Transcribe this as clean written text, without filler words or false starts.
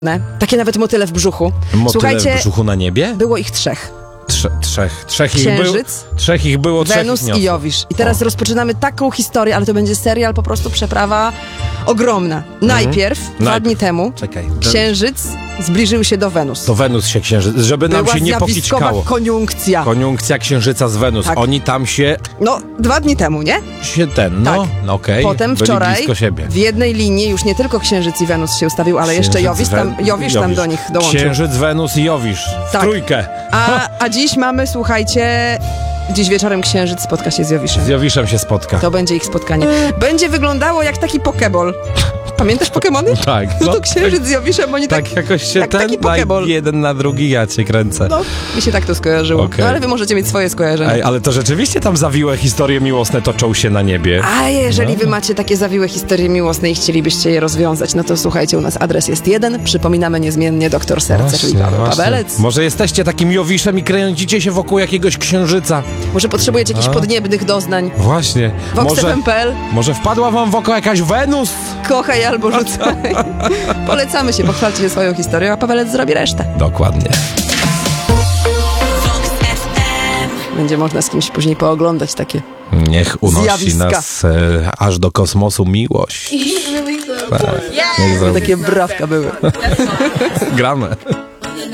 Takie nawet motyle w brzuchu. Motyle Słuchajcie, w brzuchu na niebie? było ich 3. Trzech ich było. Księżyc, Trzech ich było, Wenus i Jowisz. I teraz rozpoczynamy taką historię, ale to będzie serial, po prostu przeprawa ogromna. Najpierw, 2 dni temu, Czekaj. Księżyc zbliżył się do Wenus. To Wenus się księżyc, żeby nam Była się nie zjawiskowa pokićkało. koniunkcja. Koniunkcja księżyca z Wenus. Tak. Oni tam się 2 dni temu, nie? no, Tak. no okej. Potem byli wczoraj blisko siebie. w jednej linii już nie tylko Księżyc i Wenus się ustawił, ale jeszcze Księżyc, Jowisz tam do nich dołączył. Księżyc, Wenus i Jowisz. W Tak. trójkę. A dziś mamy, słuchajcie, dziś wieczorem Księżyc spotka się z Jowiszem. Z Jowiszem się spotka. To będzie ich spotkanie. Będzie wyglądało jak taki pokeball. Pamiętasz Pokemony? Tak. No to Księżyc z Jowiszem, oni tak... Tak jakoś się jak taki pokeball. jeden na drugi ja cię kręcę. No, mi się tak to skojarzyło. Okej. No ale wy możecie mieć swoje skojarzenia. Ej, ale to rzeczywiście tam zawiłe historie miłosne toczą się na niebie. A jeżeli wy macie takie zawiłe historie miłosne i chcielibyście je rozwiązać, no to słuchajcie, u nas adres jest 1. Przypominamy niezmiennie Doktor Serce, czyli Paweł Pawelec. Może jesteście takim Jowiszem i kręcicie się wokół jakiegoś księżyca. Może potrzebujecie jakichś podniebnych doznań. Właśnie. Vox.fm.pl. Może wpadła wam w oko jakaś Wenus? Kochaj albo rzucaj. Polecamy się, pochwalcie się swoją historią, a Pawelec zrobi resztę. Dokładnie. Będzie można z kimś później pooglądać takie Niech unosi zjawiska. nas aż do kosmosu miłość. Tak. Niech zrobi. takie brawka były. Gramy.